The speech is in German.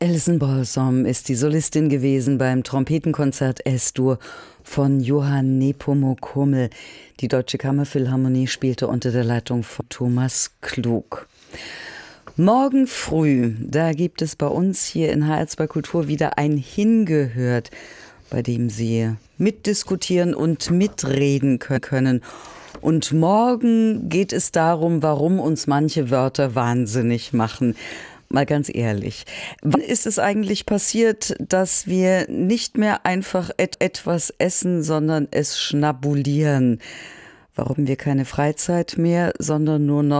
Alison Balsom ist die Solistin gewesen beim Trompetenkonzert S-Dur von Johann Nepomuk Hummel. Die Deutsche Kammerphilharmonie spielte unter der Leitung von Thomas Klug. Morgen früh, da gibt es bei uns hier in HR2 Kultur wieder ein Hingehört, bei dem Sie mitdiskutieren und mitreden können. Und morgen geht es darum, warum uns manche Wörter wahnsinnig machen. Mal ganz ehrlich, wann ist es eigentlich passiert, dass wir nicht mehr einfach etwas essen, sondern es schnabulieren? Warum wir keine Freizeit mehr, sondern nur noch